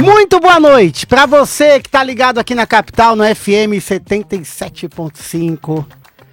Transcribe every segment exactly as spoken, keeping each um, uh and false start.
Muito boa noite para você que tá ligado aqui na capital no F M setenta e sete ponto cinco.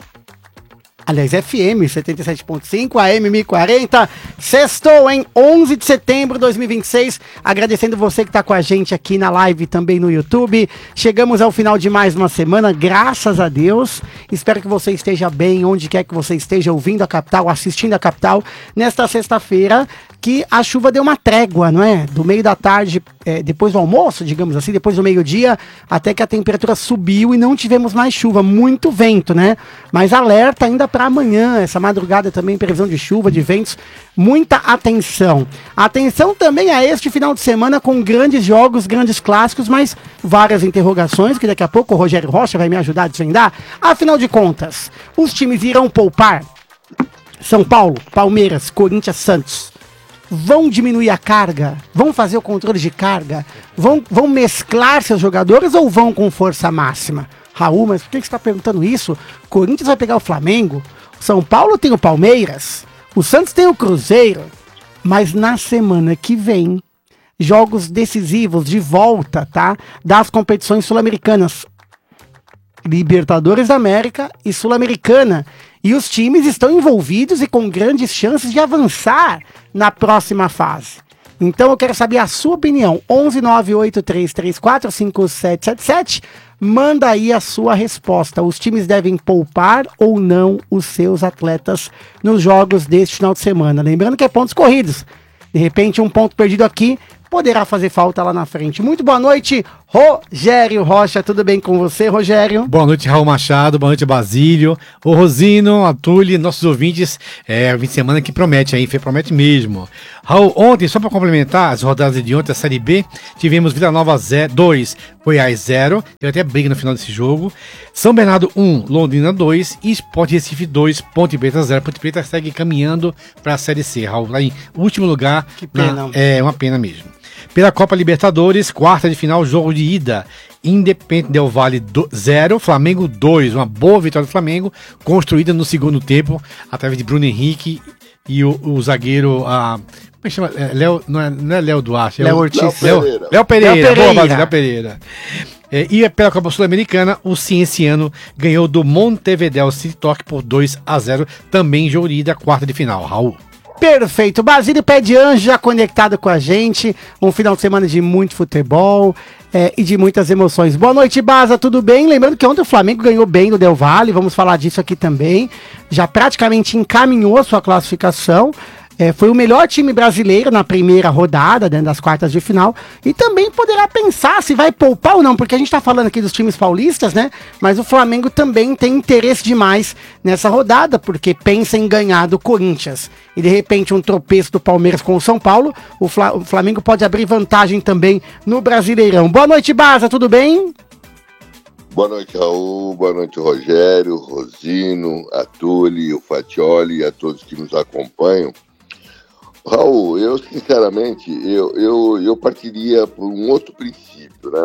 Aliás, F M setenta e sete ponto cinco, A M mil e quarenta. Sextou em onze de setembro de dois mil e vinte e seis. Agradecendo você que está com a gente aqui na live também no YouTube. Chegamos ao final de mais uma semana, graças a Deus. Espero que você esteja bem, onde quer que você esteja ouvindo a capital, assistindo a capital, nesta sexta-feira, que a chuva deu uma trégua, não é? Do meio da tarde, é, depois do almoço, digamos assim, depois do meio-dia, até que a temperatura subiu e não tivemos mais chuva. Muito vento, né? Mas alerta ainda para amanhã, essa madrugada também, previsão de chuva, de ventos. Muita atenção. Atenção também a este final de semana com grandes jogos, grandes clássicos, mas várias interrogações que daqui a pouco o Rogério Rocha vai me ajudar a desvendar. Afinal de contas, os times irão poupar São Paulo, Palmeiras, Corinthians, Santos. Vão diminuir a carga? Vão fazer o controle de carga? Vão, vão mesclar seus jogadores ou vão com força máxima? Raul, mas por que você está perguntando isso? O Corinthians vai pegar o Flamengo, o São Paulo tem o Palmeiras, o Santos tem o Cruzeiro, mas na semana que vem, jogos decisivos de volta, tá? Das competições sul-americanas, Libertadores da América e Sul-Americana. E os times estão envolvidos e com grandes chances de avançar na próxima fase. Então eu quero saber a sua opinião. onze nove oito três três quatro cinco sete sete sete. Manda aí a sua resposta. Os times devem poupar ou não os seus atletas nos jogos deste final de semana? Lembrando que é pontos corridos. De repente um ponto perdido aqui poderá fazer falta lá na frente. Muito boa noite, Rogério Rocha. Tudo bem com você, Rogério? Boa noite, Raul Machado. Boa noite, Basílio. O Rosino, a Túlio, nossos ouvintes. É, o fim de semana que promete aí, promete mesmo. Raul, ontem, só para complementar as rodadas de ontem, a Série B, tivemos Vila Nova dois, Goiás zero. Teve até briga no final desse jogo. São Bernardo um, Londrina dois. E Sport Recife dois, Ponte Preta zero. Ponte Preta segue caminhando para a Série C, Raul. Lá em último lugar. Que pena. Na, é uma pena mesmo. Pela Copa Libertadores, quarta de final, jogo de ida. Independente Del Valle zero, Flamengo dois. Uma boa vitória do Flamengo, construída no segundo tempo, através de Bruno Henrique e o, o zagueiro. A, como é que chama? É, Léo, não é, não é Léo Duarte, é Léo o, Ortiz. Léo Pereira. Léo Pereira, Léo Pereira. Boa, Léo Pereira. É, e pela Copa Sul-Americana, o Cienciano ganhou do Montevideo City Torque por dois a zero. Também jogo de ida, quarta de final. Raul. Perfeito, Basílio Pé de Anjo já conectado com a gente, um final de semana de muito futebol é, e de muitas emoções. Boa noite, Baza, tudo bem? Lembrando que ontem o Flamengo ganhou bem do Del Valle, vamos falar disso aqui também, já praticamente encaminhou a sua classificação. É, foi o melhor time brasileiro na primeira rodada, dentro das quartas de final, e também poderá pensar se vai poupar ou não, porque a gente tá falando aqui dos times paulistas, né? Mas o Flamengo também tem interesse demais nessa rodada, porque pensa em ganhar do Corinthians. E de repente um tropeço do Palmeiras com o São Paulo, o, Fla- o Flamengo pode abrir vantagem também no Brasileirão. Boa noite, Baza, tudo bem? Boa noite, Raul. Boa noite, Rogério, Rosino, a Tuli, o Fatioli e a todos que nos acompanham. Raul, eu sinceramente, eu, eu, eu partiria por um outro princípio, né?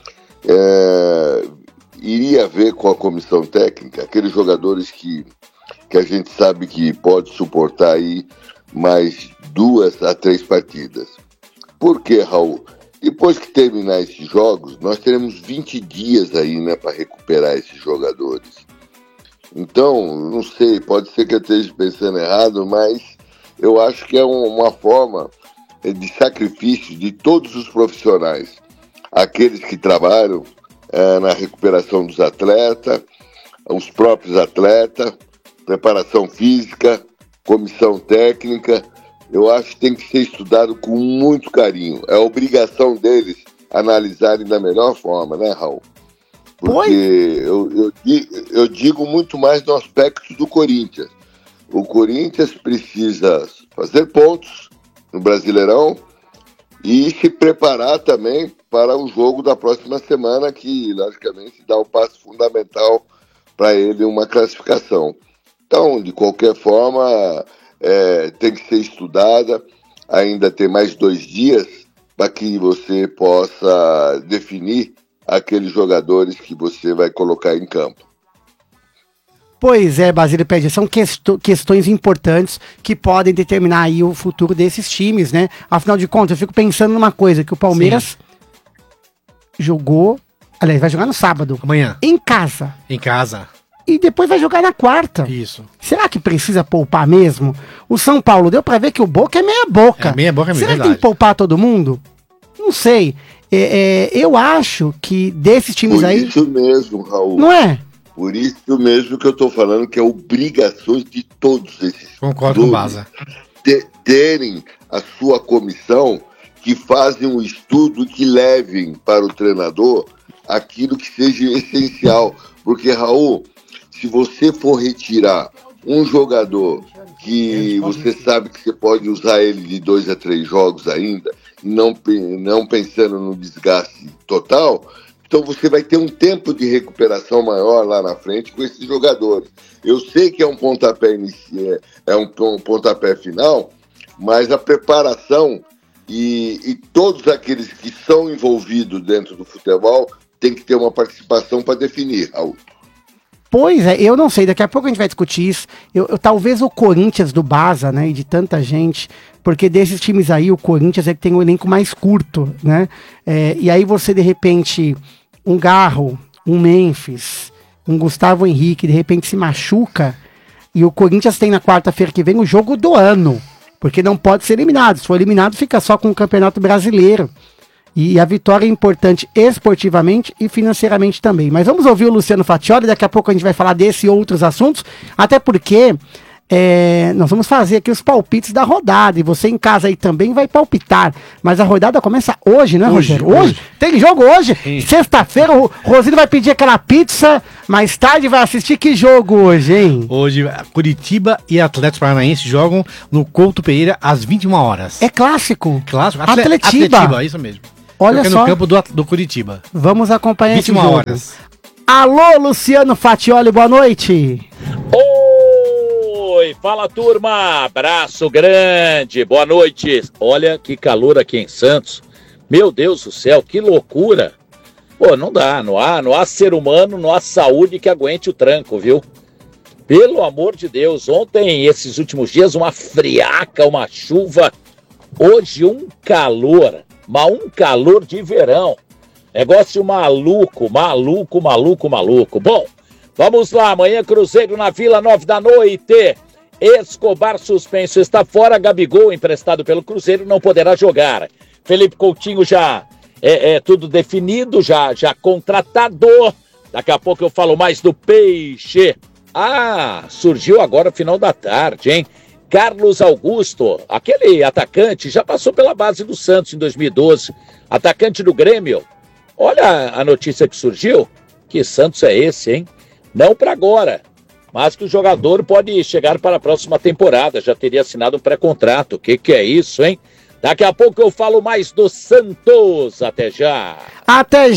É, iria ver com a comissão técnica aqueles jogadores que, que a gente sabe que pode suportar aí mais duas a três partidas. Por quê, Raul? Depois que terminar esses jogos, nós teremos vinte dias aí, né, para recuperar esses jogadores. Então, não sei, pode ser que eu esteja pensando errado, mas eu acho que é uma forma de sacrifício de todos os profissionais. Aqueles que trabalham é, na recuperação dos atletas, os próprios atletas, preparação física, comissão técnica. Eu acho que tem que ser estudado com muito carinho. É obrigação deles analisarem da melhor forma, né, Raul? Porque eu, eu, eu digo muito mais no aspecto do Corinthians. O Corinthians precisa fazer pontos no Brasileirão e se preparar também para o jogo da próxima semana, que, logicamente, dá um passo fundamental para ele, uma classificação. Então, de qualquer forma, é, tem que ser estudada, ainda tem mais dois dias para que você possa definir aqueles jogadores que você vai colocar em campo. Pois é, Basílio Pé, são quest- questões importantes que podem determinar aí o futuro desses times, né? Afinal de contas, eu fico pensando numa coisa, que o Palmeiras, jogou, aliás, vai jogar no sábado. Amanhã. Em casa. Em casa. E depois vai jogar na quarta. Isso. Será que precisa poupar mesmo? O São Paulo deu pra ver que o Boca é meia boca. É meia boca mesmo, Será que verdade. tem que poupar todo mundo? Não sei. É, é, eu acho que desses times Por aí... isso mesmo, Raul. Não é? Por isso mesmo que eu tô falando que é obrigação de todos esses Concordo com o Baza. te- terem a sua comissão, que fazem um estudo e que levem para o treinador aquilo que seja essencial. Porque, Raul, se você for retirar um jogador que você sabe que você pode usar ele de dois a três jogos ainda, não, pe- não pensando no desgaste total, então você vai ter um tempo de recuperação maior lá na frente com esses jogadores. Eu sei que é um pontapé inicial, é um pontapé final, mas a preparação e, e todos aqueles que são envolvidos dentro do futebol tem que ter uma participação para definir, Raul. Pois é, eu não sei, daqui a pouco a gente vai discutir isso. Eu, eu- talvez o Corinthians do Baza, né, e de tanta gente, porque desses times aí, o Corinthians é que tem um elenco mais curto, né? É, e aí você, de repente, um Garro, um Memphis, um Gustavo Henrique, de repente se machuca, e o Corinthians tem na quarta-feira que vem o jogo do ano, porque não pode ser eliminado. Se for eliminado, fica só com o Campeonato Brasileiro. E a vitória é importante esportivamente e financeiramente também. Mas vamos ouvir o Luciano Faccioli, daqui a pouco a gente vai falar desse e outros assuntos, até porque é, nós vamos fazer aqui os palpites da rodada, e você em casa aí também vai palpitar. Mas a rodada começa hoje, né, Hoje, Rogério? Hoje? hoje. Tem jogo hoje? Sim. Sexta-feira, o Rosino vai pedir aquela pizza, mais tarde vai assistir que jogo hoje, hein? Hoje, Curitiba e Atlético Paranaense jogam no Couto Pereira às vinte e uma horas. É clássico. Clássico. Atle- Atletiba. Atletiba, isso mesmo. Olha Joga só. no campo do, do Curitiba. Vamos acompanhar vinte e uma esse jogo. horas. Alô, Luciano Faccioli, boa noite. Oi, fala turma, abraço grande, boa noite. Olha que calor aqui em Santos, meu Deus do céu, que loucura. Pô, não dá, não há, não há ser humano, não há saúde que aguente o tranco, viu? Pelo amor de Deus, ontem, esses últimos dias, uma friaca, uma chuva, hoje um calor, mas um calor de verão. Negócio maluco, maluco, maluco, maluco. Bom, vamos lá, amanhã Cruzeiro na Vila, nove da noite. Escobar suspenso, está fora. Gabigol, emprestado pelo Cruzeiro, não poderá jogar. Felipe Coutinho já é, é tudo definido, já, já contratado. Daqui a pouco eu falo mais do Peixe. Ah, surgiu agora final da tarde, hein? Carlos Augusto, aquele atacante, já passou pela base do Santos em dois mil e doze. Atacante do Grêmio. Olha a notícia que surgiu. Que Santos é esse, hein? Não para agora, mas que o jogador pode chegar para a próxima temporada. Já teria assinado um pré-contrato. O que, que é isso, hein? Daqui a pouco eu falo mais do Santos. Até já. Até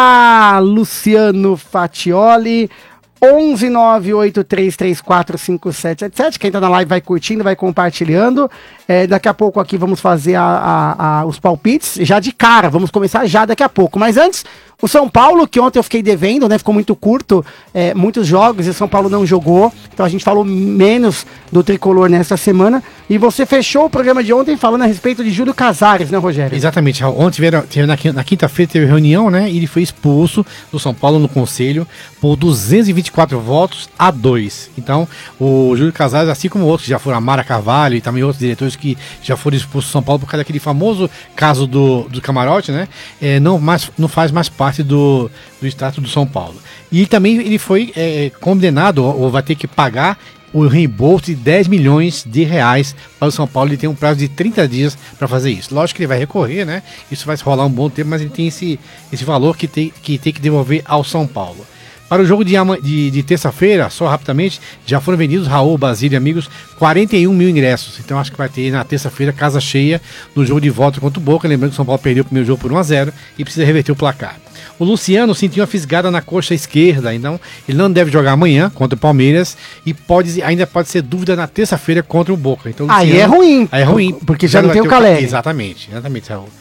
já, Luciano Faccioli. onze nove oito três três quatro cinco sete sete sete. Quem tá na live vai curtindo, vai compartilhando. É, daqui a pouco aqui vamos fazer a, a, a, os palpites já de cara. Vamos começar já daqui a pouco. Mas antes, o São Paulo, que ontem eu fiquei devendo, né? Ficou muito curto, é, muitos jogos e o São Paulo não jogou. Então a gente falou menos do tricolor nessa semana. E você fechou o programa de ontem falando a respeito de Júlio Casares, né, Rogério? Exatamente. Ontem tiveram, teve na, na quinta-feira teve reunião, né? E ele foi expulso do São Paulo no conselho por duzentos e vinte e quatro votos a dois. Então, o Júlio Casares, assim como outros que já foram, a Mara Carvalho e também outros diretores que já foram expulsos do São Paulo por causa daquele famoso caso do, do camarote, né? É, não, mais, não faz mais parte do, do status do São Paulo. E também ele foi é, condenado, ou vai ter que pagar o reembolso de dez milhões de reais para o São Paulo. Ele tem um prazo de trinta dias para fazer isso. Lógico que ele vai recorrer, né? Isso vai rolar um bom tempo, mas ele tem esse, esse valor que tem, que tem que devolver ao São Paulo. Para o jogo de, de, de terça-feira, só rapidamente, já foram vendidos, Raul, Basílio e amigos, quarenta e um mil ingressos. Então acho que vai ter na terça-feira casa cheia no jogo de volta contra o Boca. Lembrando que o São Paulo perdeu o primeiro jogo por um a zero e precisa reverter o placar. O Luciano sentiu uma fisgada na coxa esquerda, então ele não deve jogar amanhã contra o Palmeiras e pode, ainda pode ser dúvida na terça-feira contra o Boca. Então, Aí Luciano, é ruim. Aí é ruim. Porque já não tem o Caleri. Exatamente, exatamente, Raul.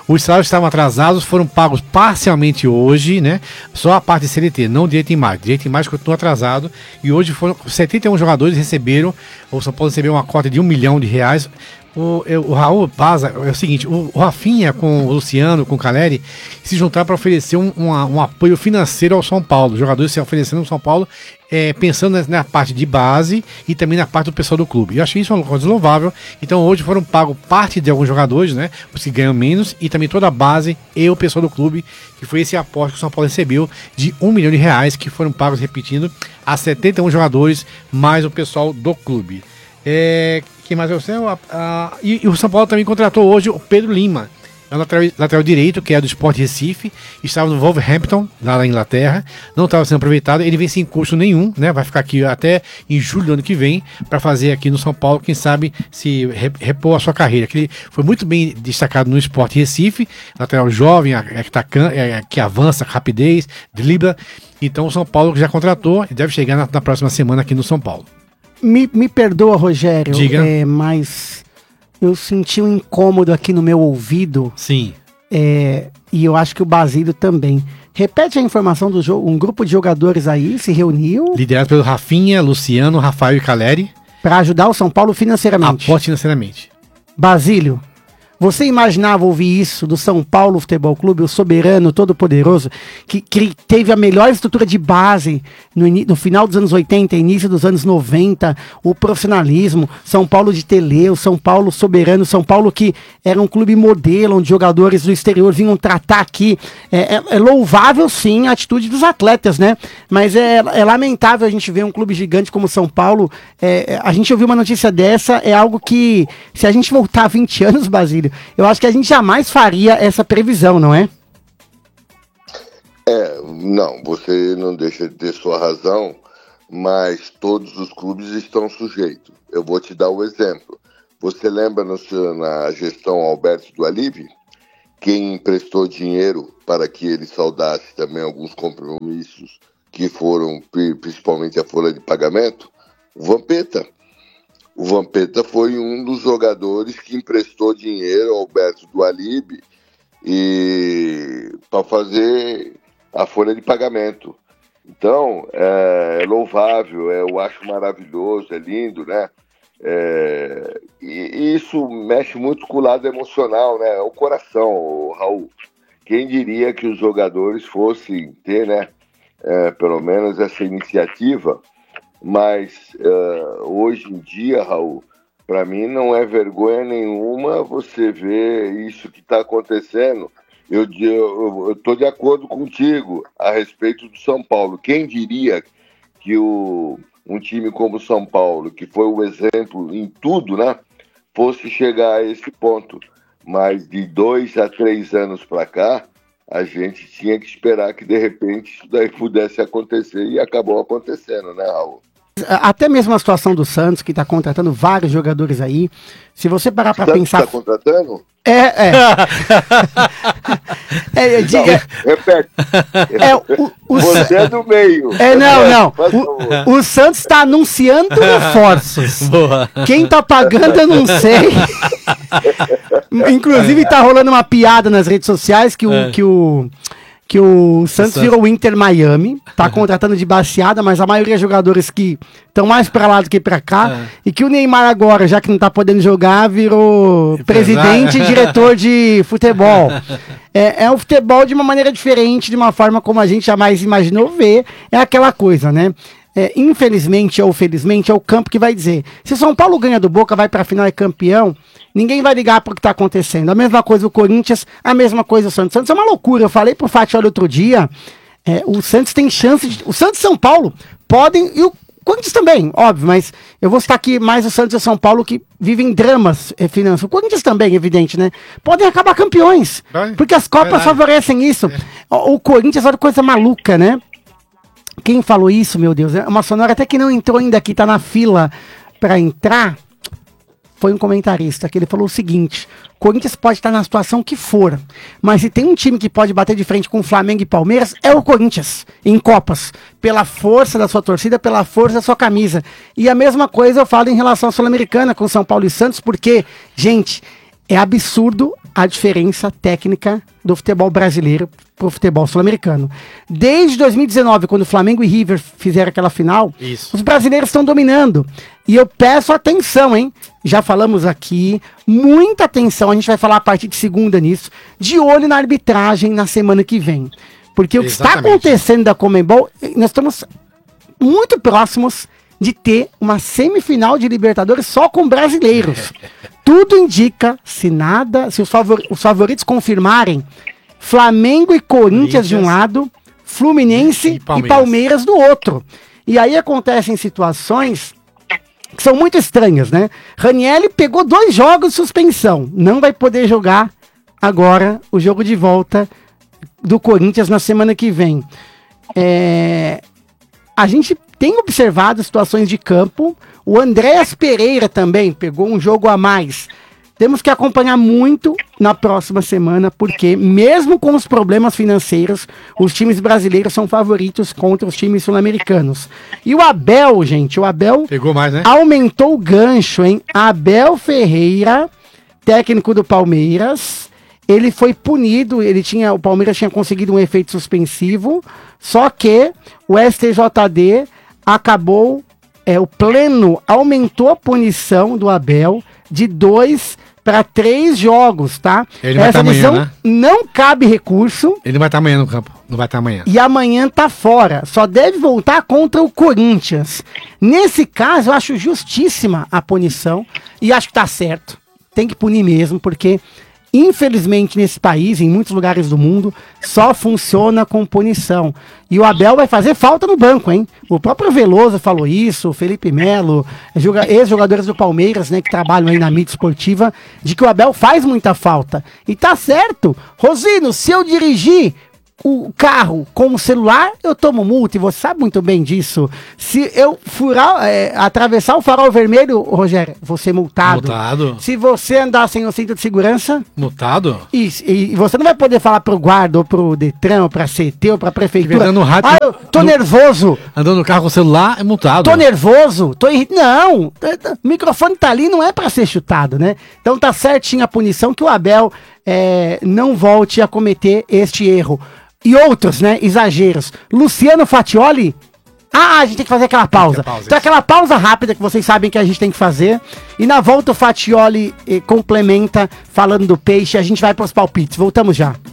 Os salários estavam atrasados, foram pagos parcialmente hoje, né? Só a parte de C L T, não direito em imagem. Direito em imagem continua atrasado. E hoje foram setenta e um jogadores receberam, o São Paulo recebeu uma cota de um milhão de reais. O, o Raul Paza, é o seguinte, o, o Rafinha com o Luciano, com o Caleri, se juntaram para oferecer um, um, um apoio financeiro ao São Paulo. Os jogadores se oferecendo ao São Paulo, é, pensando na, na parte de base e também na parte do pessoal do clube. Eu achei isso uma coisa louvável. Então hoje foram pagos parte de alguns jogadores, né, os que ganham menos, e também toda a base e o pessoal do clube, que foi esse aporte que o São Paulo recebeu de um milhão de reais, que foram pagos, repetindo, a setenta e um jogadores, mais o pessoal do clube. É, que mais eu sei? A, a, e, e o São Paulo também contratou hoje o Pedro Lima, é o lateral, lateral direito, que é do Sport Recife, estava no Wolverhampton, lá na Inglaterra, não estava sendo aproveitado, ele vem sem custo nenhum, né? Vai ficar aqui até em julho do ano que vem, para fazer aqui no São Paulo, quem sabe se repor a sua carreira, que ele foi muito bem destacado no Sport Recife, lateral jovem, é, que, tá, é, que avança, rapidez, dribla. Então o São Paulo já contratou e deve chegar na, na próxima semana aqui no São Paulo. Me, me perdoa, Rogério, é, mas eu senti um incômodo aqui no meu ouvido. Sim. É, e eu acho que o Basílio também. Repete a informação do jogo. Um grupo de jogadores aí se reuniu. Liderado pelo Rafinha, Luciano, Rafael e Caleri. Para ajudar o São Paulo financeiramente. Aporte financeiramente. Basílio, você imaginava ouvir isso do São Paulo Futebol Clube, o soberano, todo-poderoso, que, que teve a melhor estrutura de base no, no final dos anos oitenta, início dos anos noventa, o profissionalismo, São Paulo de Tele, o São Paulo soberano, São Paulo que era um clube modelo, onde jogadores do exterior vinham tratar aqui. É, é, é louvável, sim, a atitude dos atletas, né? Mas é, é lamentável a gente ver um clube gigante como São Paulo. É, a gente ouviu uma notícia dessa, é algo que, se a gente voltar vinte anos, Basílio, eu acho que a gente jamais faria essa previsão, não é? É, não, você não deixa de ter sua razão, mas todos os clubes estão sujeitos. Eu vou te dar um exemplo. Você lembra no, na gestão Alberto do Alibe, quem emprestou dinheiro para que ele saudasse também alguns compromissos que foram principalmente a folha de pagamento? O Vampeta. O Vampeta foi um dos jogadores que emprestou dinheiro ao Alberto do Alibe e para fazer a folha de pagamento. Então, é, é louvável, é, eu acho maravilhoso, é lindo, né? É, e isso mexe muito com o lado emocional, né? É o coração, Raul. Quem diria que os jogadores fossem ter, né, é, pelo menos essa iniciativa. Mas uh, hoje em dia, Raul, para mim não é vergonha nenhuma você ver isso que está acontecendo. Eu estou de acordo contigo a respeito do São Paulo. Quem diria que o, um time como o São Paulo, que foi um exemplo em tudo, né, fosse chegar a esse ponto? Mas de dois a três anos para cá, a gente tinha que esperar que de repente isso daí pudesse acontecer e acabou acontecendo, né, Raul? Até mesmo a situação do Santos, que está contratando vários jogadores aí. Se você parar para pensar. Está contratando? É, é. é diga... Não, repete. É, o, o você é do meio. É, não, não. O, o Santos está anunciando reforços. Boa. Quem tá pagando, eu não sei. Inclusive, tá rolando uma piada nas redes sociais que o. É. que o que o Santos virou o Inter Miami, tá contratando de baseada, mas a maioria é jogadores que estão mais pra lá do que pra cá, é. E que o Neymar agora, já que não tá podendo jogar, virou presidente e diretor de futebol. É, é o futebol de uma maneira diferente, de uma forma como a gente jamais imaginou ver, é aquela coisa, né? É, infelizmente ou felizmente é o campo que vai dizer. Se o São Paulo ganha do Boca, vai pra final e é campeão, ninguém vai ligar pro que tá acontecendo. A mesma coisa o Corinthians, a mesma coisa o Santos. O Santos é uma loucura. Eu falei pro Fatioli outro dia, é, o Santos tem chance de... O Santos e São Paulo podem... E o Corinthians também, óbvio, mas eu vou citar aqui mais o Santos e o São Paulo que vivem dramas é, financeiros. O Corinthians também, evidente, né? Podem acabar campeões, vai, porque as Copas favorecem isso. É. O, o Corinthians, olha que coisa maluca, né? Quem falou isso, meu Deus? É uma sonora até que não entrou ainda aqui, tá na fila pra entrar. Foi um comentarista que ele falou o seguinte: Corinthians pode estar na situação que for, mas se tem um time que pode bater de frente com o Flamengo e Palmeiras, é o Corinthians, em Copas, pela força da sua torcida, pela força da sua camisa. E a mesma coisa eu falo em relação à Sul-Americana, com São Paulo e Santos, porque, gente, É absurdo a diferença técnica do futebol brasileiro pro futebol sul-americano. Desde dois mil e dezenove, quando o Flamengo e River fizeram aquela final, Isso. os brasileiros estão dominando. E eu peço atenção, hein? Já falamos aqui, muita atenção, a gente vai falar a partir de segunda nisso, de olho na arbitragem na semana que vem. Porque o que está Exatamente. acontecendo da Conmebol, nós estamos muito próximos de ter uma semifinal de Libertadores só com brasileiros. Tudo indica, se nada, se os, favor, os favoritos confirmarem, Flamengo e Corinthians de um lado, Fluminense E e Palmeiras. Palmeiras do outro. E aí acontecem situações que são muito estranhas, né? Ranieri pegou dois jogos de suspensão, não vai poder jogar agora o jogo de volta do Corinthians na semana que vem. É... A gente tem observado situações de campo. O Andréas Pereira também pegou um jogo a mais. Temos que acompanhar muito na próxima semana, porque mesmo com os problemas financeiros, os times brasileiros são favoritos contra os times sul-americanos. E o Abel, gente, o Abel Pegou mais, né? aumentou o gancho, hein? Abel Ferreira, técnico do Palmeiras, ele foi punido, ele tinha, o Palmeiras tinha conseguido um efeito suspensivo, só que o S T J D acabou, é, o pleno aumentou a punição do Abel de dois para três jogos, tá? Ele vai Essa tá amanhã, decisão né? não cabe recurso Ele não vai estar amanhã no campo. Não vai estar amanhã. e amanhã tá fora. Só deve voltar contra o Corinthians. Nesse caso, eu acho justíssima a punição e acho que tá certo. Tem que punir mesmo, porque infelizmente nesse país, em muitos lugares do mundo, só funciona com punição. E o Abel vai fazer falta no banco, hein? O próprio Veloso falou isso, o Felipe Melo, joga- ex-jogadores do Palmeiras, né, que trabalham aí na mídia esportiva, de que o Abel faz muita falta. E tá certo. Rosino, se eu dirigir o carro com o celular, eu tomo multa, e você sabe muito bem disso. Se eu furar, é, atravessar o farol vermelho, Rogério, vou ser multado. Multado. Se você andar sem o cinto de segurança, Multado? e, e você não vai poder falar pro guarda, ou pro Detran, ou pra C T, ou pra prefeitura. Verdade, no rádio- ah, eu tô no- nervoso, Andando no carro com o celular é multado. tô nervoso, tô irritado. Não, o microfone tá ali, não é pra ser chutado, né? Então tá certinho a punição, que o Abel é, não volte a cometer este erro. E outros, né, exageros. Luciano Fatioli. Ah, a gente tem que fazer aquela pausa. pausa, Então isso. aquela pausa rápida que vocês sabem que a gente tem que fazer. E na volta o Fatioli eh, complementa falando do peixe. A gente vai pros palpites. Voltamos já.